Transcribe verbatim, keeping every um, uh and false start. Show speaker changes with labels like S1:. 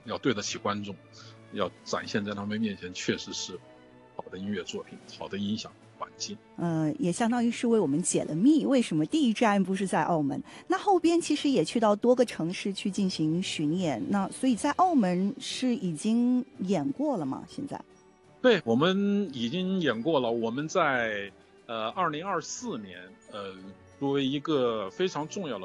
S1: 要对得起观众，要展现在他们面前确实是好的音乐作品，好的音响环境。
S2: 呃，也相当于是为我们解了密，为什么第一站不是在澳门？那后边其实也去到多个城市去进行巡演，那所以在澳门是已经演过了吗？现在？
S1: 对，我们已经演过了。我们在呃二零二四年，呃，作为一个非常重要的